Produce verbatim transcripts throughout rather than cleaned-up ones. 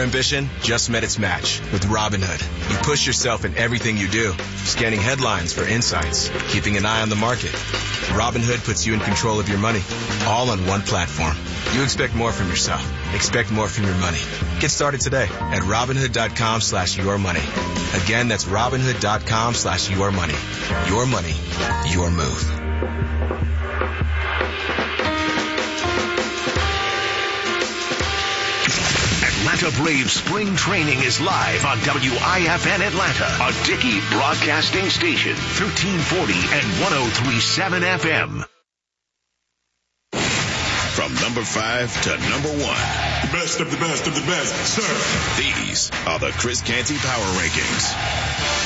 ambition just met its match with Robinhood. You push yourself in everything you do, scanning headlines for insights, keeping an eye on the market. Robinhood puts you in control of your money, all on one platform. You expect more from yourself. Expect more from your money. Get started today at Robinhood.com slash your money. Again, that's Robinhood.com slash your money. Your money, your move. Atlanta Braves spring training is live on W I F N Atlanta, a Dickey broadcasting station, thirteen forty and ten thirty-seven F M. From number five to number one. The best of the best of the best, sir. These are the Chris Canty Power Rankings.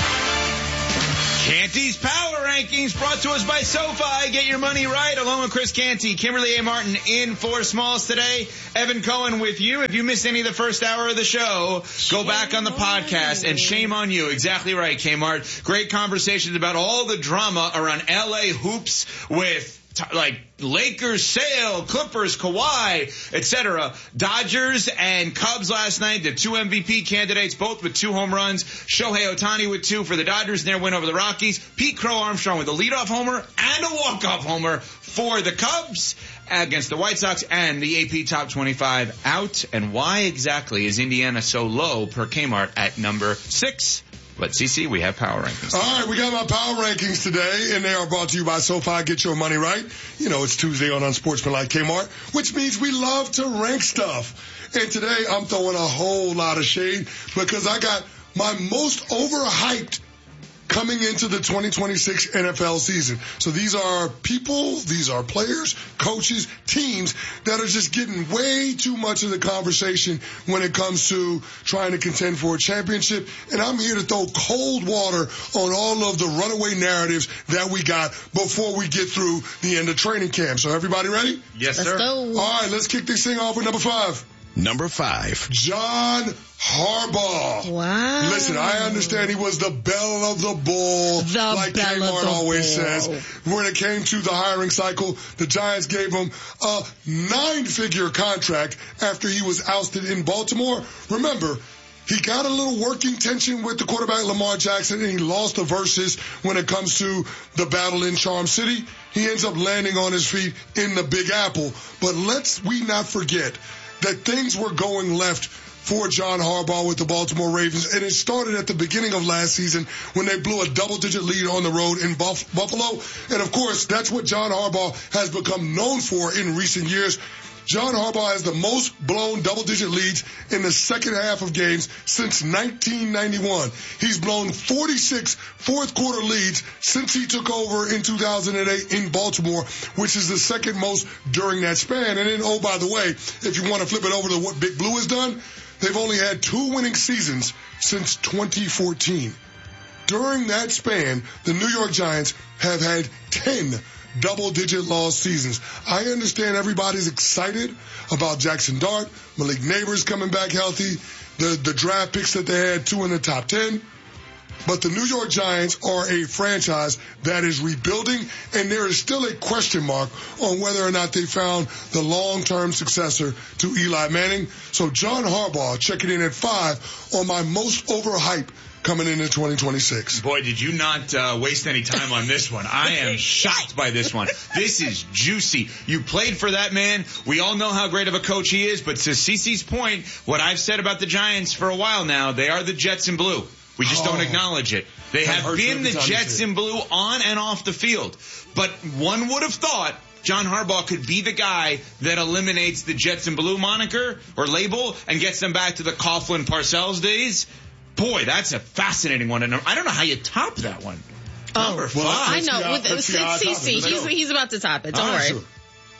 Canty's Power Rankings brought to us by SoFi. Get your money right. Along with Chris Canty, Kimberly A. Martin in for Smalls today. Evan Cohen with you. If you missed any of the first hour of the show, go back on the podcast and shame on you. Exactly right, Kmart. Great conversations about all the drama around L A hoops with like Lakers, Sale, Clippers, Kawhi, et cetera. Dodgers and Cubs last night, the two M V P candidates, both with two home runs. Shohei Ohtani with two for the Dodgers in their win over the Rockies. Pete Crow Armstrong with a leadoff homer and a walk-off homer for the Cubs against the White Sox, and the A P Top twenty-five out. And why exactly is Indiana so low per Kmart at number six? But, C C, we have Power Rankings. All right, we got my Power Rankings today, and they are brought to you by SoFi. Get your money right. You know, it's Tuesday on Unsportsmanlike Kmart, which means we love to rank stuff. And today I'm throwing a whole lot of shade because I got my most overhyped coming into the twenty twenty-six N F L season. So these are people, these are players, coaches, teams that are just getting way too much of the conversation when it comes to trying to contend for a championship. And I'm here to throw cold water on all of the runaway narratives that we got before we get through the end of training camp. So everybody ready? Yes, Let's sir. go. All right, let's kick this thing off with number five. Number five. John Harbaugh. Wow. Listen, I understand he was the belle of the ball, The like belle of Kmart the always ball. says. When it came to the hiring cycle, the Giants gave him a nine-figure contract after he was ousted in Baltimore. Remember, he got a little working tension with the quarterback Lamar Jackson, and he lost the verses when it comes to the battle in Charm City. He ends up landing on his feet in the Big Apple. But let's we not forget that things were going left for John Harbaugh with the Baltimore Ravens, and it started at the beginning of last season when they blew a double-digit lead on the road in Buff- Buffalo. And, of course, that's what John Harbaugh has become known for in recent years. John Harbaugh has the most blown double-digit leads in the second half of games since nineteen ninety-one. He's blown forty-six fourth-quarter leads since he took over in two thousand eight in Baltimore, which is the second most during that span. And then, oh, by the way, if you want to flip it over to what Big Blue has done, they've only had two winning seasons since twenty fourteen. During that span, the New York Giants have had ten double-digit loss seasons. I understand everybody's excited about Jackson Dart, Malik Neighbors coming back healthy, the, the draft picks that they had, two in the top ten. But the New York Giants are a franchise that is rebuilding, and there is still a question mark on whether or not they found the long-term successor to Eli Manning. So John Harbaugh checking in at five on my most overhyped coming into twenty twenty-six. Boy, did you not uh, waste any time on this one. I am shocked by this one. This is juicy. You played for that man. We all know how great of a coach he is, but to CeCe's point, what I've said about the Giants for a while now, they are the Jets in blue. We just oh, don't acknowledge it. They have been the Jets in blue on and off the field. But one would have thought John Harbaugh could be the guy that eliminates the Jets in blue moniker or label and gets them back to the Coughlin-Parcells days. Boy, that's a fascinating one. And I don't know how you top that one. Oh, Number five. well, I know. Let's With see how- let's see how I top C C, it. Let's he's, go. he's about to top it. Don't All right, worry.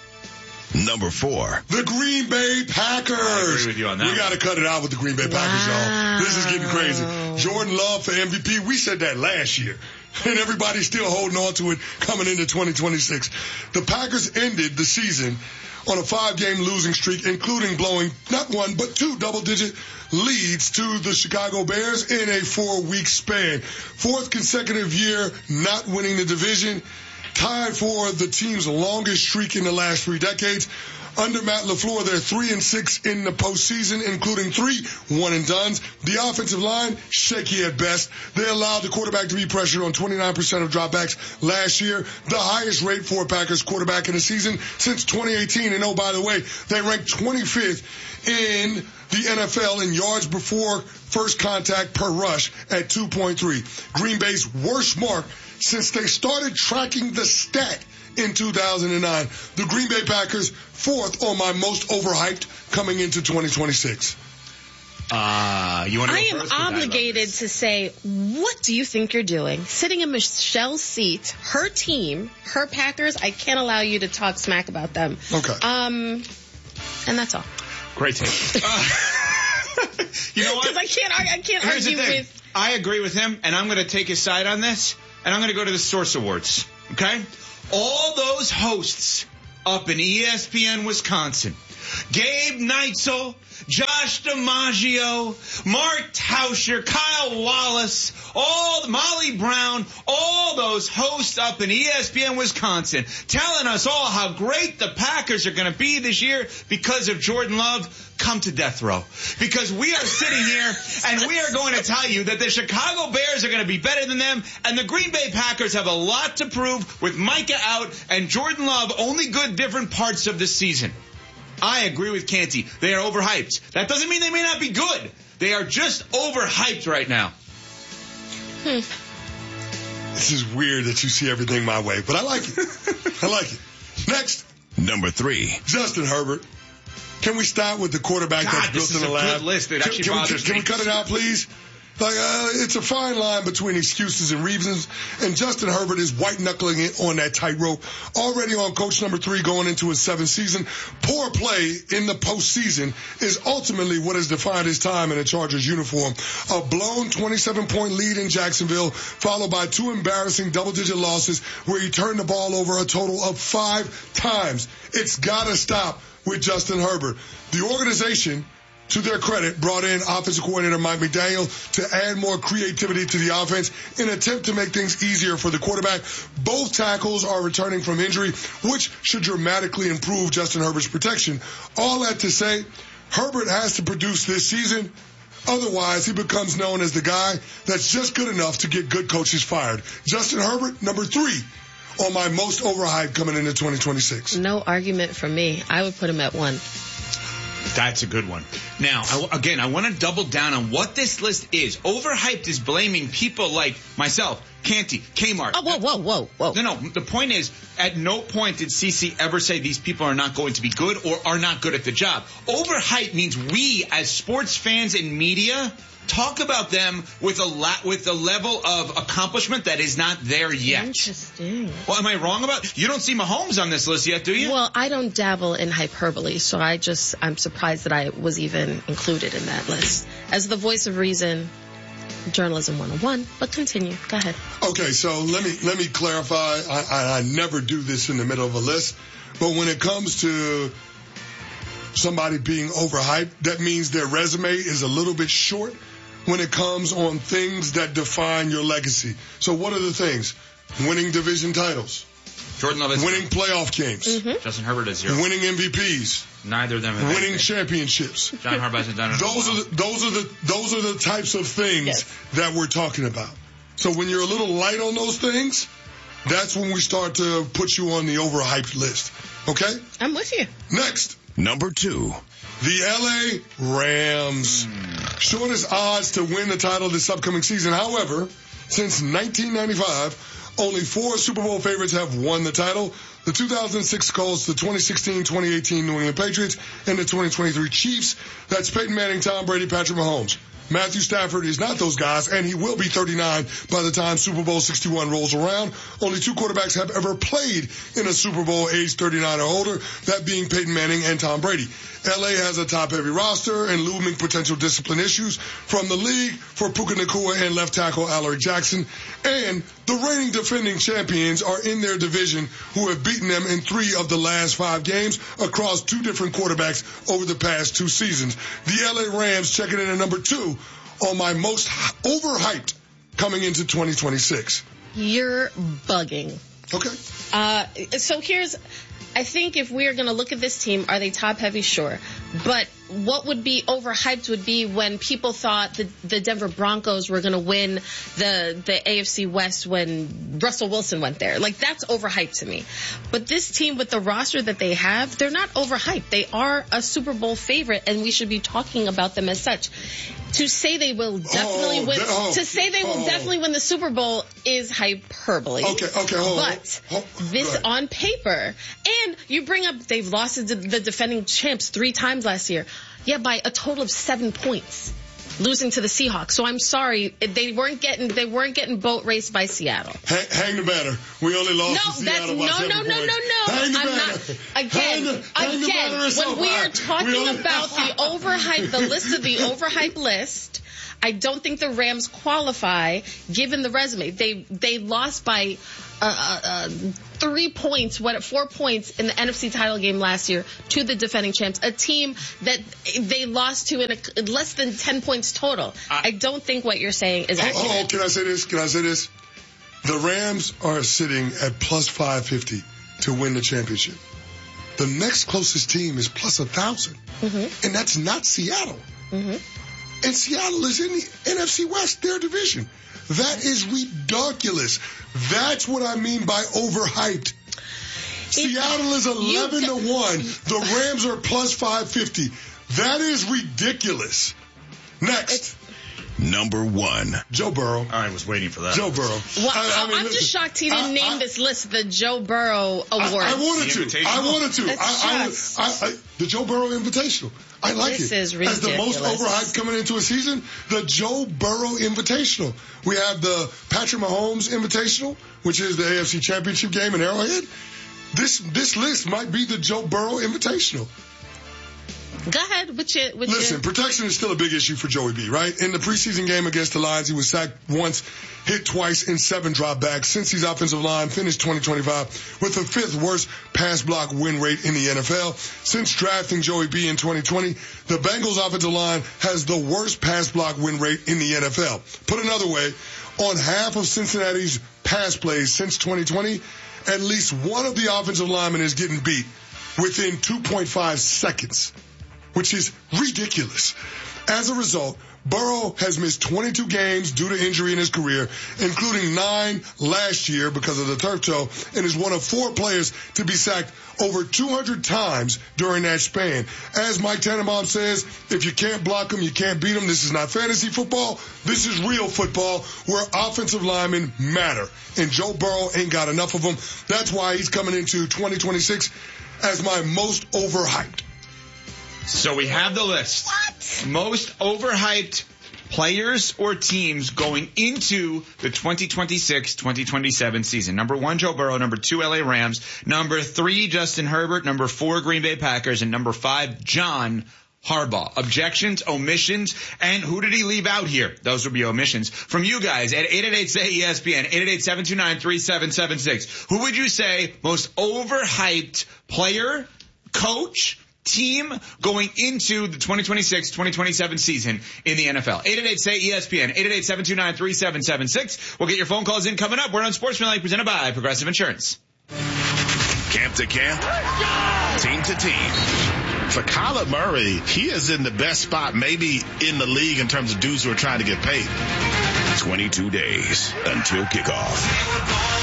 sure. Number four. The Green Bay Packers. I agree with you on that We got to cut it out with the Green Bay Packers, y'all. This is getting crazy. Jordan Love for M V P. We said that last year. And everybody's still holding on to it coming into twenty twenty-six. The Packers ended the season on a five-game losing streak, including blowing not one but two double-digit leads to the Chicago Bears in a four-week span. Fourth consecutive year not winning the division, tied for the team's longest streak in the last three decades. Under Matt LaFleur, they're three and six in the postseason, including three one and dones. The offensive line, shaky at best. They allowed the quarterback to be pressured on twenty-nine percent of dropbacks last year, the highest rate for a Packers quarterback in the season since twenty eighteen. And oh, by the way, they ranked twenty-fifth in the N F L in yards before first contact per rush at two point three. Green Bay's worst mark since they started tracking the stat in two thousand nine. The Green Bay Packers, fourth on my most overhyped coming into twenty twenty-six. Uh, you want to I am obligated to say, what do you think you're doing? Sitting in Michelle's seat, her team, her Packers, I can't allow you to talk smack about them. Okay. Um, and that's all. Great take. Uh, you know what? Because I can't, I can't Here's argue the thing. with... I agree with him, and I'm going to take his side on this, and I'm going to go to the Source Awards, okay? All those hosts up in E S P N Wisconsin, Gabe Neitzel, Josh DiMaggio, Mark Tauscher, Kyle Wallace, all Molly Brown, all those hosts up in E S P N Wisconsin telling us all how great the Packers are going to be this year because of Jordan Love. Come to death row. Because we are sitting here and we are going to tell you that the Chicago Bears are going to be better than them, and the Green Bay Packers have a lot to prove with Micah out and Jordan Love only good different parts of the season. I agree with Canty. They are overhyped. That doesn't mean they may not be good. They are just overhyped right now. Hmm. This is weird that you see everything my way, but I like it. I like it. Next. Number three. Justin Herbert. Can we start with the quarterback God, that's this built in is the a lab? good list. It Can, actually can, we, bothers can me. we cut it out, please? Like, uh, it's a fine line between excuses and reasons, and Justin Herbert is white-knuckling it on that tightrope. Already on coach number three going into his seventh season, poor play in the postseason is ultimately what has defined his time in a Chargers uniform. A blown twenty-seven point lead in Jacksonville, followed by two embarrassing double-digit losses where he turned the ball over a total of five times. It's got to stop with Justin Herbert. The organization, to their credit, brought in offensive coordinator Mike McDaniel to add more creativity to the offense in an attempt to make things easier for the quarterback. Both tackles are returning from injury, which should dramatically improve Justin Herbert's protection. All that to say, Herbert has to produce this season. Otherwise, he becomes known as the guy that's just good enough to get good coaches fired. Justin Herbert, number three on my most overhyped coming into twenty twenty-six. No argument from me. I would put him at one. That's a good one. Now, I, again, I want to double down on what this list is. Overhyped is blaming people like myself, Canty, Kmart. Oh, whoa, whoa, whoa, whoa. No, no. The point is, at no point did C C ever say these people are not going to be good or are not good at the job. Overhyped means we, as sports fans and media, talk about them with a la- with a level of accomplishment that is not there yet. Interesting. Well, am I wrong about? You don't see Mahomes on this list yet, do you? Well, I don't dabble in hyperbole, so I just I'm surprised that I was even included in that list. As the voice of reason, journalism one oh one, but continue. Go ahead. Okay, so let me let me clarify. I, I, I never do this in the middle of a list, but when it comes to somebody being overhyped, that means their resume is a little bit short when it comes on things that define your legacy. So what are the things? Winning division titles. Jordan Love is winning playoff games. Mm-hmm. Justin Herbert is zero. Winning M V Ps. Neither of them have winning anything. championships. John Harbaugh hasn't done it. Those are the, those are the those are the types of things yes. that we're talking about. So when you're a little light on those things, that's when we start to put you on the overhyped list. Okay? I'm with you. Next. Number two. The L A Rams. Mm. Shortest odds to win the title this upcoming season. However, since nineteen ninety-five, only four Super Bowl favorites have won the title. The two thousand six Colts, the twenty sixteen twenty eighteen New England Patriots, and the twenty twenty-three Chiefs. That's Peyton Manning, Tom Brady, Patrick Mahomes. Matthew Stafford is not those guys, and he will be thirty-nine by the time Super Bowl sixty-one rolls around. Only two quarterbacks have ever played in a Super Bowl age thirty-nine or older, that being Peyton Manning and Tom Brady. L A has a top-heavy roster and looming potential discipline issues from the league for Puka Nacua and left tackle Alaric Jackson. And the reigning defending champions are in their division, who have beaten them in three of the last five games across two different quarterbacks over the past two seasons. The L A Rams checking in at number two on my most overhyped coming into twenty twenty-six. You're bugging. Okay. Uh, so here's... I think if we're going to look at this team, are they top heavy? Sure. But what would be overhyped would be when people thought the, the Denver Broncos were going to win the, the A F C West when Russell Wilson went there. Like, that's overhyped to me. But this team, with the roster that they have, they're not overhyped. They are a Super Bowl favorite, and we should be talking about them as such. To say they will definitely oh, win, oh, to say they will oh. definitely win the Super Bowl is hyperbole. Okay, okay, hold on. But hold, this right. on paper, and you bring up they've lost to the defending champs three times last year. Yeah, by a total of seven points, losing to the Seahawks. So I'm sorry, they weren't getting they weren't getting boat raced by Seattle. Hang, hang the banner. We only lost No, to that's Seattle no, by seven no, no, no, points. no. Hang the I'm banner. not. Again, hang the, hang again, the so when we high. are talking we only, about the overhyped, the list of the overhyped list, I don't think the Rams qualify given the resume. They they lost by uh, uh, three points, what four points in the N F C title game last year to the defending champs, a team that they lost to in a, less than ten points total. I, I don't think what you're saying is accurate. Oh, oh, can I say this? Can I say this? The Rams are sitting at plus five fifty to win the championship. The next closest team is plus one thousand, mm-hmm. and that's not Seattle. Mm-hmm. And Seattle is in the N F C West, their division. That is ridiculous. That's what I mean by overhyped. It, Seattle is eleven to one. The Rams are plus five fifty. That is ridiculous. Next. Number one. Joe Burrow. I was waiting for that. Joe Burrow. Well, I, I mean, I'm listen, just shocked he didn't I, name I, this list the Joe Burrow Award. I, I wanted to. I wanted to. That's I, just... I, I, I, the Joe Burrow Invitational. I like this it. Is ridiculous. As the most overhyped coming into a season, the Joe Burrow Invitational. We have the Patrick Mahomes Invitational, which is the A F C Championship game in Arrowhead. This this list might be the Joe Burrow Invitational. Go ahead with your, with Listen, your... protection is still a big issue for Joey B, right? In the preseason game against the Lions, he was sacked once, hit twice in seven dropbacks. Since his offensive line finished twenty twenty-five with the fifth worst pass block win rate in the N F L. Since drafting Joey B in twenty twenty, the Bengals offensive line has the worst pass block win rate in the N F L. Put another way, on half of Cincinnati's pass plays since twenty twenty, at least one of the offensive linemen is getting beat within two point five seconds. Which is ridiculous. As a result, Burrow has missed twenty-two games due to injury in his career, including nine last year because of the turf toe, and is one of four players to be sacked over two hundred times during that span. As Mike Tannenbaum says, if you can't block him, you can't beat him. This is not fantasy football. This is real football where offensive linemen matter. And Joe Burrow ain't got enough of them. That's why he's coming into twenty twenty-six as my most overhyped. So we have the list. What? Most overhyped players or teams going into the twenty twenty-six twenty twenty-seven season. Number one, Joe Burrow. Number two, L A Rams. Number three, Justin Herbert. Number four, Green Bay Packers. And number five, John Harbaugh. Objections, omissions, and who did he leave out here? Those would be omissions. From you guys at eight eight eight, S A Y, E S P N, eight eight eight, seven two nine, three seven seven six. Who would you say most overhyped player, coach, team going into the twenty twenty-six twenty twenty-seven season in the N F L? eight eight eight, S A Y, E S P N, eight eight eight, seven two nine, three seven seven six. We'll get your phone calls in coming up. We're on Sportsmanlike, presented by Progressive Insurance. Camp to camp, team to team. For Kyler Murray, he is in the best spot maybe in the league in terms of dudes who are trying to get paid. twenty-two days until kickoff.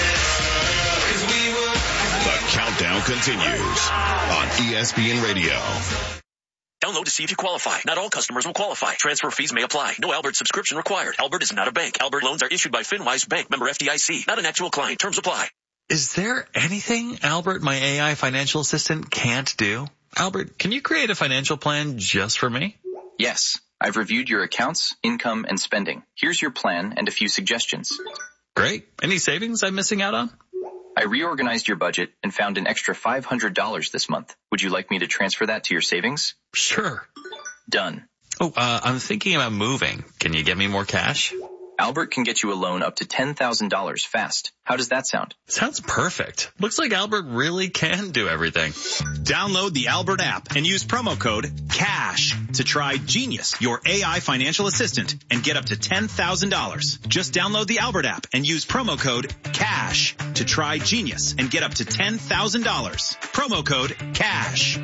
The countdown continues on E S P N Radio. Download to see if you qualify. Not all customers will qualify. Transfer fees may apply. No Albert subscription required. Albert is not a bank. Albert loans are issued by FinWise Bank, member F D I C. Not an actual client. Terms apply. Is there anything Albert, my A I financial assistant, can't do? Albert, can you create a financial plan just for me? Yes. I've reviewed your accounts, income, and spending. Here's your plan and a few suggestions. Great. Any savings I'm missing out on? I reorganized your budget and found an extra five hundred dollars this month. Would you like me to transfer that to your savings? Sure. Done. Oh, uh, I'm thinking about moving. Can you get me more cash? Albert can get you a loan up to ten thousand dollars fast. How does that sound? Sounds perfect. Looks like Albert really can do everything. Download the Albert app and use promo code CASH to try Genius, your A I financial assistant, and get up to ten thousand dollars. Just download the Albert app and use promo code CASH to try Genius and get up to ten thousand dollars. Promo code CASH.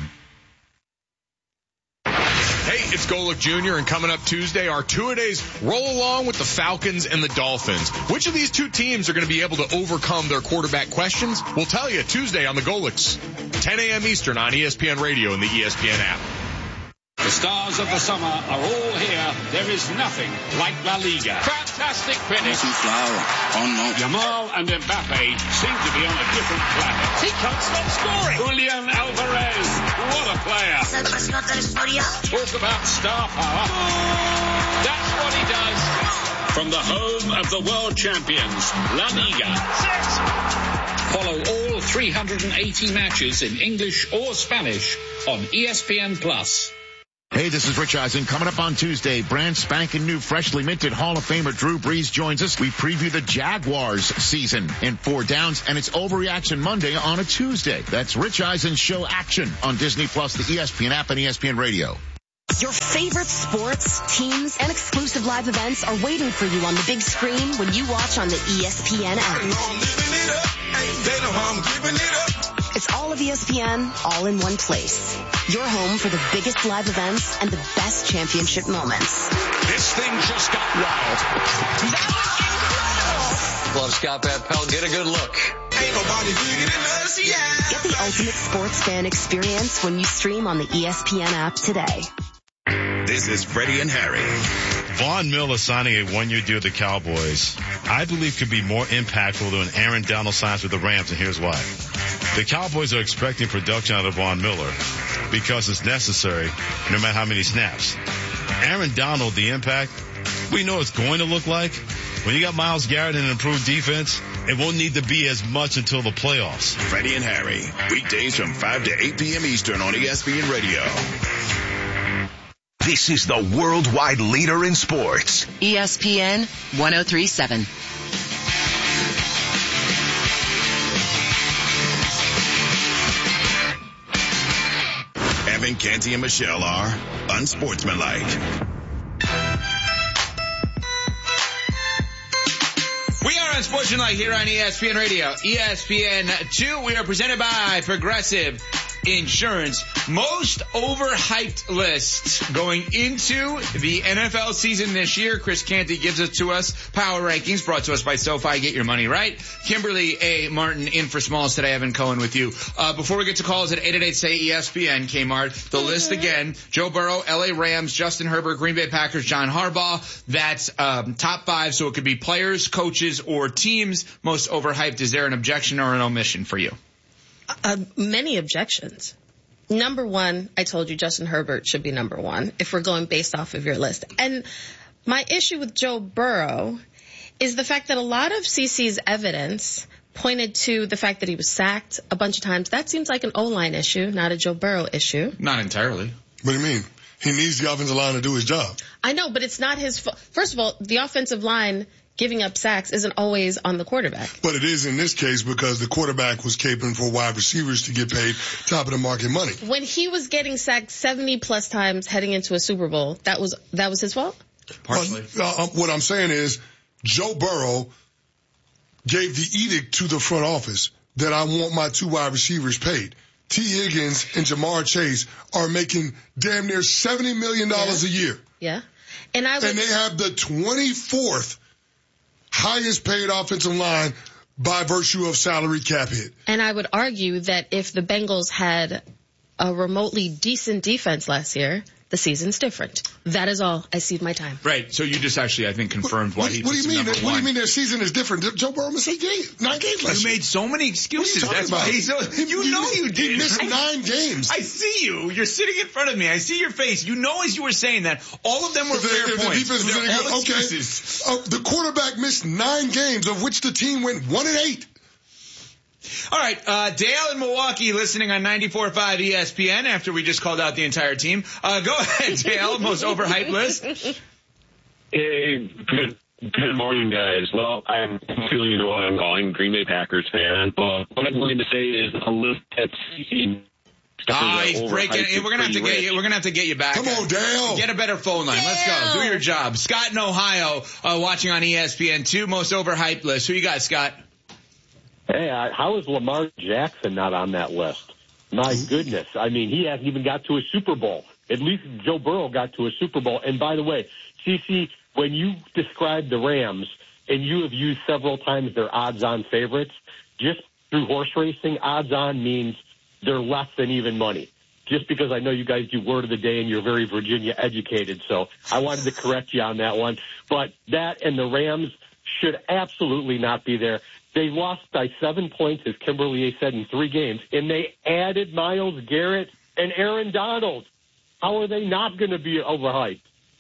Hey, it's Golick Junior, and coming up Tuesday, our two-a-days roll along with the Falcons and the Dolphins. Which of these two teams are going to be able to overcome their quarterback questions? We'll tell you Tuesday on the Golicks, ten a.m. Eastern on E S P N Radio and the E S P N app. The stars of the summer are all here. There is nothing like La Liga. Fantastic finish. Oh no. Yamal and Mbappe seem to be on a different planet. He can't stop scoring. Julian Alvarez, what a player. Talk about star power. That's what he does. From the home of the world champions, La Liga. Follow all three hundred eighty matches in English or Spanish on E S P N Plus. Hey, this is Rich Eisen. Coming up on Tuesday, brand spanking new, freshly minted Hall of Famer Drew Brees joins us. We preview the Jaguars season in four downs, and it's Overreaction Monday on a Tuesday. That's Rich Eisen's show Action on Disney Plus, the E S P N app, and E S P N Radio. Your favorite sports, teams, and exclusive live events are waiting for you on the big screen when you watch on the E S P N app. It's all of E S P N, all in one place. Your home for the biggest live events and the best championship moments. This thing just got wild. That Love Scott Van Pelt. Get a good look. Ain't nobody bigger than us, yeah. Get the ultimate sports fan experience when you stream on the E S P N app today. This is Freddie and Harry. Von Miller signing a one-year deal with the Cowboys, I believe, could be more impactful than Aaron Donald signs with the Rams, and here's why. The Cowboys are expecting production out of Von Miller because it's necessary, no matter how many snaps. Aaron Donald, the impact, we know it's going to look like. When you got Myles Garrett and an improved defense, it won't need to be as much until the playoffs. Freddie and Harry, weekdays from five to eight p.m. Eastern on E S P N Radio. This is the worldwide leader in sports. E S P N one oh three point seven. Evan, Canty, and Michelle are unsportsmanlike. We are unsportsmanlike here on E S P N Radio. E S P N two, we are presented by Progressive Insurance. Most overhyped list going into the N F L season this year. Chris Canty gives it to us. Power Rankings brought to us by SoFi. Get your money right. Kimberly A. Martin in for Smalls today. Evan Cohen with you. Uh, before we get to calls at eight eight eight, say E S P N, Kmart. The list again. Joe Burrow, L A Rams, Justin Herbert, Green Bay Packers, John Harbaugh. That's um, top five, so it could be players, coaches, or teams. Most overhyped. Is there an objection or an omission for you? Uh, many objections. Number one, I told you Justin Herbert should be number one if we're going based off of your list. And my issue with Joe Burrow is the fact that a lot of C C's evidence pointed to the fact that he was sacked a bunch of times. That seems like an O-line issue, not a Joe Burrow issue. Not entirely. What do you mean? He needs the offensive line to do his job. I know, but it's not his fault. First of all, the offensive line giving up sacks isn't always on the quarterback. But it is in this case because the quarterback was caping for wide receivers to get paid top of the market money. When he was getting sacked seventy plus times heading into a Super Bowl, that was that was his fault? Partially. But, uh, what I'm saying is Joe Burrow gave the edict to the front office that I want my two wide receivers paid. T. Higgins and Jamar Chase are making damn near seventy million dollars yeah. a year. Yeah. And I would, and they have the twenty-fourth highest paid offensive line by virtue of salary cap hit. And I would argue that if the Bengals had a remotely decent defense last year, the season's different. That is all. I cede my time. Right. So you just actually, I think, confirmed why what, he what do you mean? What do you mean their season is different? Joe Burrow missed eight games, nine games last You year. made so many excuses. What are you That's talking why he's so, about? you He- know he- you did. He missed I- nine games. I see you. You're sitting in front of me. I see your face. You know as you were saying that, all of them were If the- fair if the points. defense was They're any all good, okay. excuses. Uh, the quarterback missed nine games, of which the team went one and eight. All right, uh, Dale in Milwaukee listening on ninety-four point five E S P N after we just called out the entire team. Uh, go ahead, Dale, most overhyped list. Uh, good Good morning, guys. Well, I'm feeling you know I'm calling Green Bay Packers fan, but what I'm going to say is a little at Ah, he's breaking. We're gonna have to get you. We're gonna have to get you back. Come on, Dale. Get a better phone line. Let's go. Do your job. Scott in Ohio, uh, watching on E S P N two, most overhyped list. Who you got, Scott? Hey, uh, how is Lamar Jackson not on that list? My goodness. I mean, he hasn't even got to a Super Bowl. At least Joe Burrow got to a Super Bowl. And by the way, Cece, when you describe the Rams, and you have used several times their odds-on favorites, just through horse racing, odds-on means they're less than even money. Just because I know you guys do word of the day and you're very Virginia educated, so I wanted to correct you on that one. But that and the Rams should absolutely not be there. They lost by seven points, as Kimberly said, in three games, and they added Myles Garrett and Aaron Donald. How are they not going to be overhyped?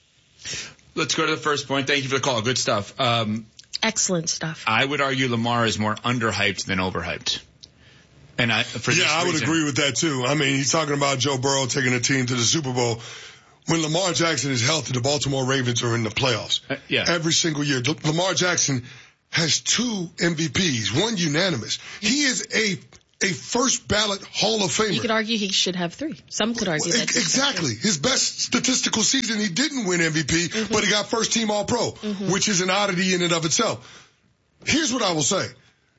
Let's go to the first point. Thank you for the call. Good stuff. Um, Excellent stuff. I would argue Lamar is more underhyped than overhyped. And I, for yeah, I would reason. agree with that, too. I mean, he's talking about Joe Burrow taking a team to the Super Bowl. When Lamar Jackson is healthy, the Baltimore Ravens are in the playoffs. Uh, yeah. Every single year. Lamar Jackson has two M V Ps, one unanimous. He is a a first ballot Hall of Famer. You could argue he should have three. Some could argue that. Exactly. His best statistical season, he didn't win M V P, mm-hmm. but he got first team All Pro, mm-hmm. which is an oddity in and of itself. Here's what I will say.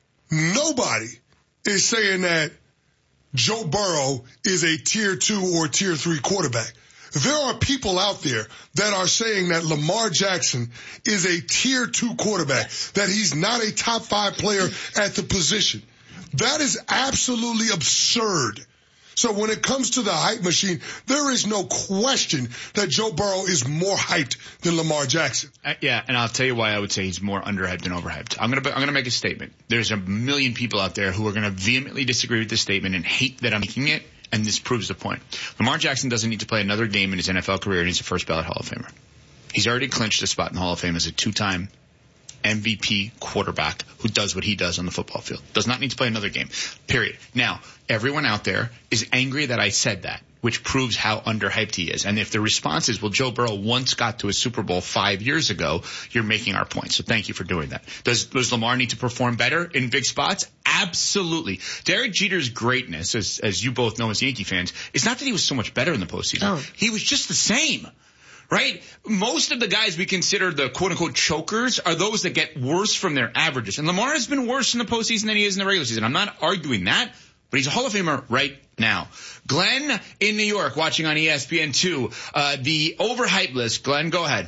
Nobody is saying that Joe Burrow is a tier two or tier three quarterback. There are people out there that are saying that Lamar Jackson is a tier two quarterback, that he's not a top five player at the position. That is absolutely absurd. So when it comes to the hype machine, there is no question that Joe Burrow is more hyped than Lamar Jackson. Uh, yeah, and I'll tell you why I would say he's more underhyped than overhyped. I'm gonna I'm gonna make a statement. There's a million people out there who are gonna vehemently disagree with this statement and hate that I'm making it, and this proves the point. Lamar Jackson doesn't need to play another game in his N F L career, and he's a first ballot Hall of Famer. He's already clinched a spot in the Hall of Fame as a two-time M V P quarterback who does what he does on the football field. Does not need to play another game. Period. Now, everyone out there is angry that I said that, which proves how underhyped he is. And if the response is, well, Joe Burrow once got to a Super Bowl five years ago, you're making our point. So thank you for doing that. Does, does Lamar need to perform better in big spots? Absolutely. Derek Jeter's greatness, as, as you both know as Yankee fans, is not that he was so much better in the postseason. Oh. He was just the same. Right? Most of the guys we consider the quote-unquote chokers are those that get worse from their averages. And Lamar has been worse in the postseason than he is in the regular season. I'm not arguing that, but he's a Hall of Famer right now. Glenn in New York watching on E S P N two. Uh, the overhyped list. Glenn, go ahead.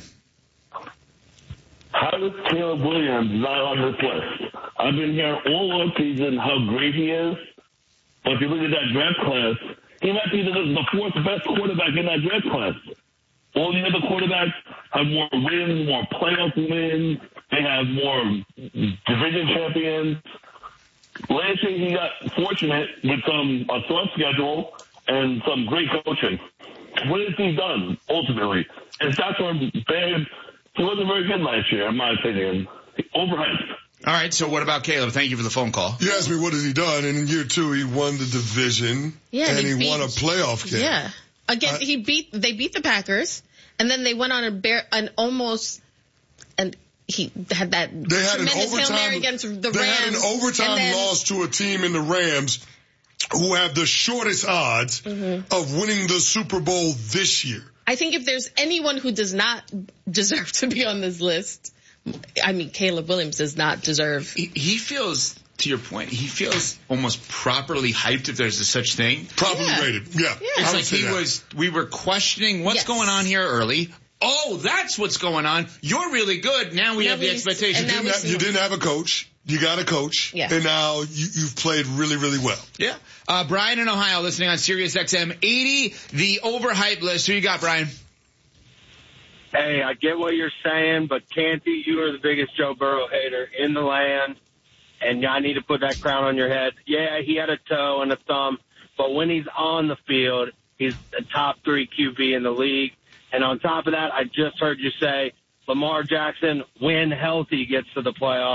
How is Caleb Williams not on this list? I've been hearing all off season how great he is. But if you look at that draft class, he might be the, the fourth best quarterback in that draft class. All the other quarterbacks have more wins, more playoff wins. They have more division champions. Last year he got fortunate with some a soft schedule and some great coaching. What has he done ultimately? And stats are bad. He wasn't very good last year, in my opinion. Overhyped. All right, so what about Caleb? Thank you for the phone call. You asked me what has he done, and in year two he won the division, yeah, and he, he beat, won a playoff game. Yeah. Again, uh, he beat, they beat the Packers, and then they went on a bear, an almost, and he had that they had tremendous an overtime, Hail Mary against the they Rams. They had an overtime then, loss to a team in the Rams who have the shortest odds mm-hmm. of winning the Super Bowl this year. I think if there's anyone who does not deserve to be on this list, I mean, Caleb Williams does not deserve. He, he feels... To your point, he feels almost properly hyped, if there's a such thing. Properly yeah. rated, yeah. yeah. It's like he that. was, we were questioning what's yes. going on here early. Oh, that's what's going on. You're really good. Now we now have the expectation. You, didn't have, you didn't have a coach. You got a coach. Yeah. And now you, you've played really, really well. Yeah. Uh, Brian in Ohio listening on Sirius X M eighty, the overhyped list. Who you got, Brian? Hey, I get what you're saying, but Canty, you are the biggest Joe Burrow hater in the land. And I need to put that crown on your head. Yeah, he had a toe and a thumb, but when he's on the field, he's a top three Q B in the league. And on top of that, I just heard you say Lamar Jackson, when healthy, gets to the playoffs.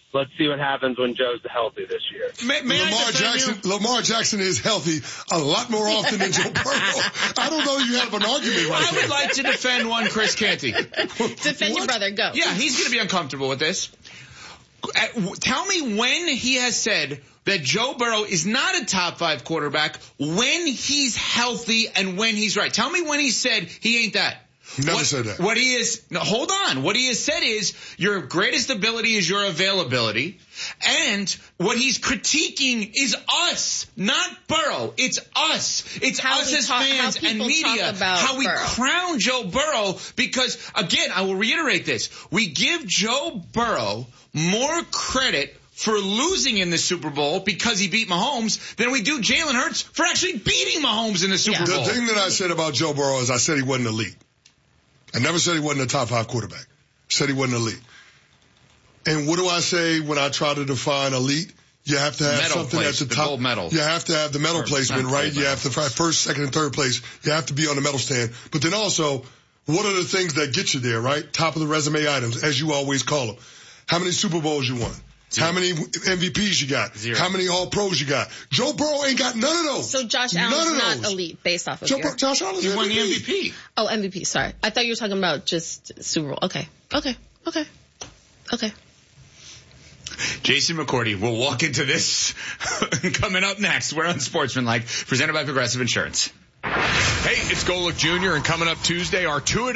let's see what happens when Joe's healthy this year. May, may Lamar Jackson, you? Lamar Jackson is healthy a lot more often than Joe Burrow. I don't know you have an argument right I there. would like to defend one Chris Canty. Defend your brother, go. Yeah, he's going to be uncomfortable with this. Uh, tell me when he has said that Joe Burrow is not a top five quarterback when he's healthy and when he's right. Tell me when he said he ain't that. Never what, said that. What he is, no, hold on. What he has said is your greatest ability is your availability. And what he's critiquing is us, not Burrow. It's us. It's how us as talk, fans and media. How we Burrow. crown Joe Burrow because, again, I will reiterate this. We give Joe Burrow more credit for losing in the Super Bowl because he beat Mahomes than we do Jalen Hurts for actually beating Mahomes in the Super The Bowl. thing that I said about Joe Burrow is I said he wasn't elite. I never said he wasn't a top five quarterback. I said he wasn't elite. And what do I say when I try to define elite? You have to have medal something place, at the, the top. gold medal. You have to have the medal or placement, right? You have to first, second, and third place. You have to be on the medal stand. But then also, what are the things that get you there, right? Top of the resume items, as you always call them. How many Super Bowls you won? Zero. How many M V Ps you got? Zero. How many All-Pros you got? Joe Burrow ain't got none of those. So Josh none Allen's not those. elite based off of Joe, your... Josh Allen's He won the M V M V P. Oh, M V P, sorry. I thought you were talking about just Super Bowl. Okay, okay, okay, okay. Jason McCourty will walk into this coming up next. We're on Sportsmanlike, presented by Progressive Insurance. Hey, it's Golick Junior and coming up Tuesday, our two